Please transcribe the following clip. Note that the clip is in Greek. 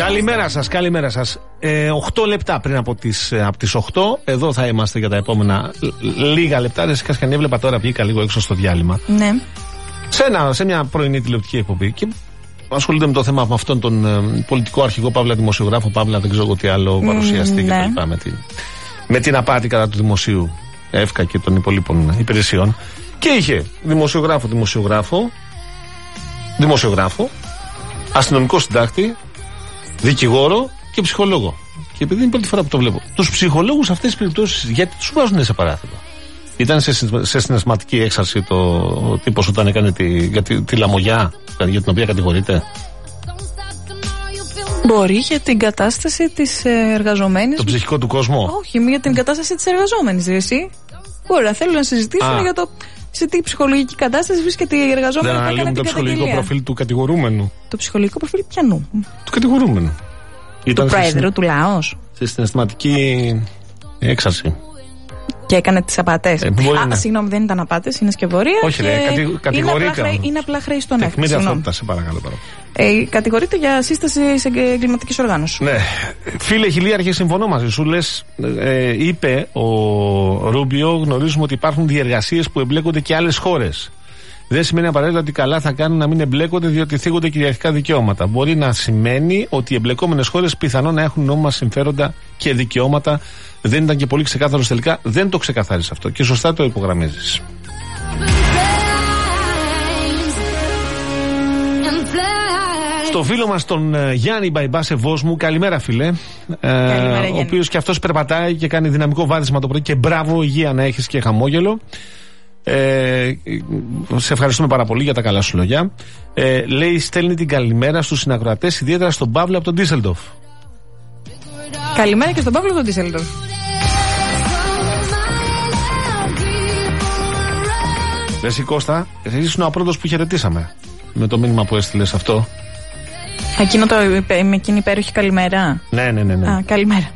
Καλημέρα σας. 8 λεπτά πριν από τις 8. Εδώ θα είμαστε για τα επόμενα λίγα λεπτά. Δεν σκέφτηκα, έβλεπα τώρα, βγήκα λίγο έξω στο διάλειμμα. Ναι. Σε μια πρωινή τηλεοπτική εκπομπή και ασχολείται με το θέμα με αυτόν τον πολιτικό αρχηγό, παύλα δημοσιογράφο, παύλα δεν ξέρω τι άλλο παρουσιαστή ναι. κτλ. Με την απάτη κατά του δημοσίου ΕΦΚΑ και των υπολείπων υπηρεσιών. Και είχε δημοσιογράφο, αστυνομικό συντάκτη, δικηγόρο και ψυχολόγο. Και επειδή είναι η πρώτη φορά που το βλέπω, τους ψυχολόγους αυτές τις περιπτώσεις, γιατί τους βάζουν σε παράθυρο? Ήταν σε συναισθηματική έξαρση ο τύπος όταν έκανε τη λαμογιά για την οποία κατηγορείται? Μπορεί για την κατάσταση της εργαζομένης. Το ψυχικό του κόσμο? Όχι, για την κατάσταση της εργαζόμενης, εσύ. Μπορεί να θέλουν να συζητήσουν για το σε τι ψυχολογική κατάσταση βρίσκεται η εργαζόμενη. Δεν αναλύουν το ψυχολογικό προφίλ του κατηγορούμενου. Το ψυχολογικό προφίλ πιανού? Του κατηγορούμενου. Του πρόεδρου του λαός. Σε συναισθηματική έξαρση. Και έκανε τις απατές. Συγγνώμη, δεν ήταν απάτες, είναι σκευωρία. Όχι, κατηγορείται. Είναι απλά χρέη στον ΕΦ. Τεκμήρια, σε παρακαλώ. Κατηγορείται για σύσταση σε εγκληματικής οργάνωσης. Ναι. Φίλε Χιλίαρχε, συμφωνώ μαζί σου. Είπε ο Ρούμπιο, γνωρίζουμε ότι υπάρχουν διεργασίες που εμπλέκονται και άλλες χώρες. Δεν σημαίνει απαραίτητα ότι καλά θα κάνουν να μην εμπλέκονται, διότι θίγονται κυριαρχικά δικαιώματα. Μπορεί να σημαίνει ότι οι εμπλεκόμενες χώρες πιθανόν να έχουν νόμιμα συμφέροντα και δικαιώματα. Δεν ήταν και πολύ ξεκάθαρο τελικά. Δεν το ξεκαθάρισε αυτό. Και σωστά το υπογραμμίζεις. Στο φίλο μας τον Γιάννη Μπαϊμπά σε Βόσμου, καλημέρα φίλε. Καλημέρα, ο οποίος και αυτός περπατάει και κάνει δυναμικό βάδισμα το πρωί και μπράβο, υγεία να έχεις και χαμόγελο. Σε ευχαριστούμε πάρα πολύ για τα καλά σου λόγια. Λέει, στέλνει την καλημέρα στους συνακροατές, ιδιαίτερα στον Παύλο από τον Ντίσελντορφ. Καλημέρα και στον Παύλο από τον Ντίσελντορφ. Εσύ Κώστα, εσύ ήσουν ο πρώτος που χαιρετήσαμε με το μήνυμα που έστειλες αυτό. Με εκείνη υπέροχη καλημέρα. Ναι. Καλημέρα.